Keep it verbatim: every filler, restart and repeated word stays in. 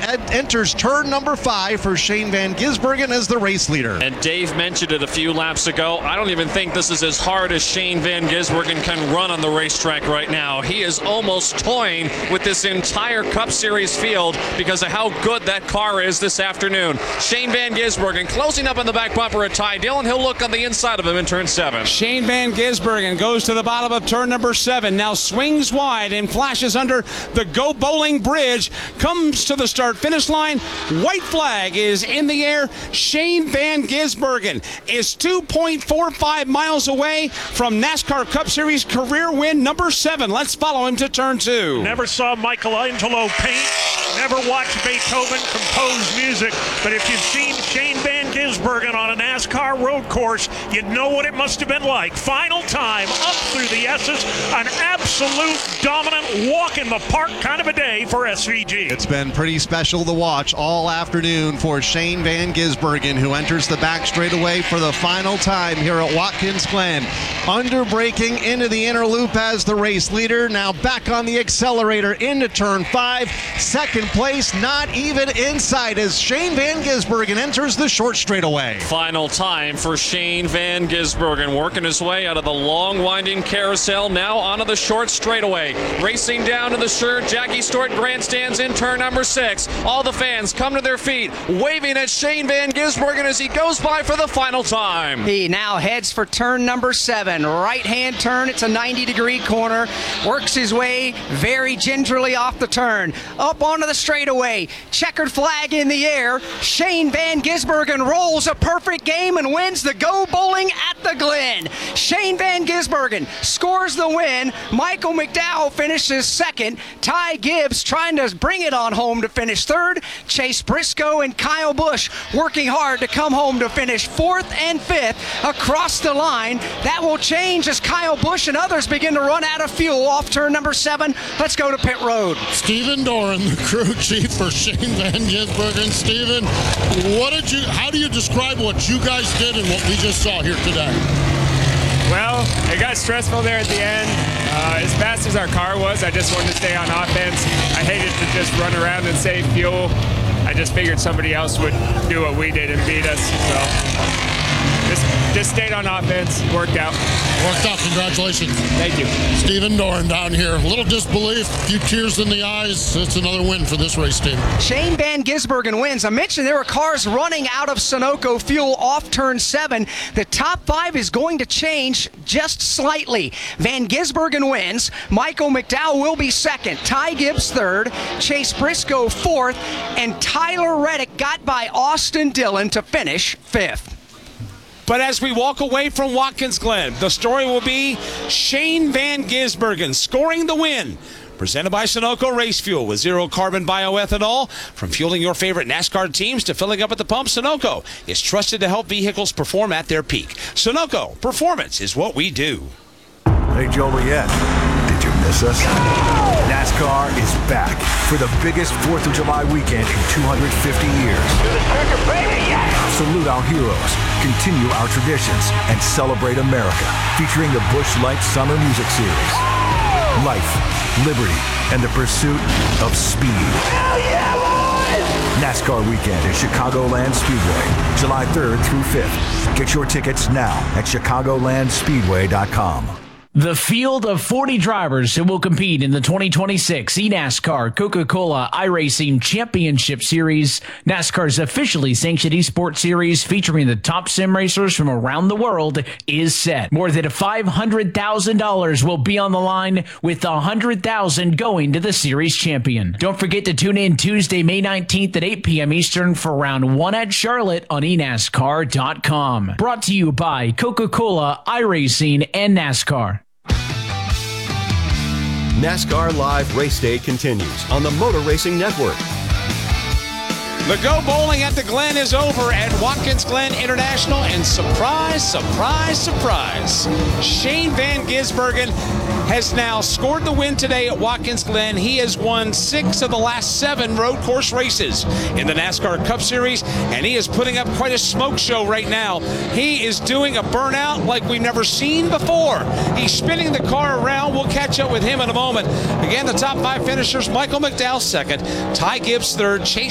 ed- enters turn number five for Shane Van Gisbergen as the race leader. And Dave mentioned it a few laps ago. I don't even think this is as hard as Shane Van Gisbergen can run on the racetrack right now. He is almost toying with this entire Cup Series field because of how good that car is this afternoon. Shane Van Gisbergen closing up on the back bumper at Ty Dillon. He'll look on the inside of him in turn seven. Shane Van Gisbergen goes to the bottom of turn number seven, now swings wide and flashes under the Go Bowling Bridge, comes to the start-finish line. White flag is in the air. Shane Van Gisbergen is two point four five miles away from NASCAR Cup Series career win number seven. Let's follow him to turn two. Never saw Michelangelo paint, never watched Beethoven compose music, but if you've seen Shane Van Gisbergen on a NASCAR road course, you'd know what it must have been like. Final time, up through the S's, an absolute dominant walk in the park kind of a day for S V G. It's been pretty special to watch all afternoon for Shane Van Gisbergen, who enters the back straightaway for the final time here at Watkins Glen. Under braking into the inner loop as the race leader. Now back on the accelerator into turn five. Second place, not even inside as Shane Van Gisbergen enters the short straightaway. Final time for Shane Van Gisbergen, working his way out of the long winding carousel, now onto the short straightaway. Racing down to the Sir Jackie Stewart grandstands in turn number six. All the fans come to their feet, waving at Shane Van Gisbergen as he goes by for the final time. He now heads for turn number seven. Right-hand turn, it's a ninety degree corner. Works his way very gingerly off the turn. Up onto the straightaway. Checkered flag in the air. Shane Van Gisbergen rolls a perfect game and wins the Go Bowling at the Glen. Shane Van Gisbergen scores the win. Michael McDowell finishes second. Ty Gibbs trying to bring it on home to finish third. Chase Briscoe and Kyle Busch working hard to come home to finish fourth and fifth across the line. That will change as Kyle Busch and others begin to run out of fuel off turn number seven. Let's go to pit road. Stephen Doran, the crew chief for Shane Van Gisbergen. Stephen, what did you? How do you describe what you guys did and what we just saw here today? Well, it got stressful there at the end. Uh, as fast as our car was, I just wanted to stay on offense. I hated to just run around and save fuel. I just figured somebody else would do what we did and beat us. So just, just stayed on offense, worked out. Worked out, congratulations. Thank you. Stephen Doran down here. A little disbelief, a few tears in the eyes. It's another win for this race team. Shane Van Gisbergen wins. I mentioned there were cars running out of Sunoco fuel off turn seven. The top five is going to change just slightly. Van Gisbergen wins. Michael McDowell will be second. Ty Gibbs third. Chase Briscoe fourth. And Tyler Reddick got by Austin Dillon to finish fifth. But as we walk away from Watkins Glen, the story will be Shane Van Gisbergen scoring the win. Presented by Sunoco Race Fuel with zero carbon bioethanol. From fueling your favorite NASCAR teams to filling up at the pump, Sunoco is trusted to help vehicles perform at their peak. Sunoco, performance is what we do. Hey Joliet, did you miss us? NASCAR is back for the biggest fourth of July weekend in two hundred fifty years. Salute our heroes, continue our traditions, and celebrate America, featuring the Busch Lights Summer Music Series. Life, liberty, and the pursuit of speed. NASCAR weekend at Chicagoland Speedway, July third through fifth. Get your tickets now at chicagoland speedway dot com. The field of forty drivers who will compete in the twenty twenty-six eNASCAR Coca-Cola iRacing Championship Series, NASCAR's officially sanctioned esports series featuring the top sim racers from around the world, is set. More than five hundred thousand dollars will be on the line, with one hundred thousand dollars going to the series champion. Don't forget to tune in Tuesday, May nineteenth at eight p.m. Eastern for round one at Charlotte on e nascar dot com. Brought to you by Coca-Cola, iRacing, and NASCAR. NASCAR Live Race Day continues on the Motor Racing Network. The Go Bowling at the Glen is over at Watkins Glen International, and surprise, surprise, surprise, Shane Van Gisbergen has now scored the win today at Watkins Glen. He has won six of the last seven road course races in the NASCAR Cup Series, and he is putting up quite a smoke show right now. He is doing a burnout like we've never seen before. He's spinning the car around. We'll catch up with him in a moment. Again, the top five finishers: Michael McDowell second, Ty Gibbs third, Chase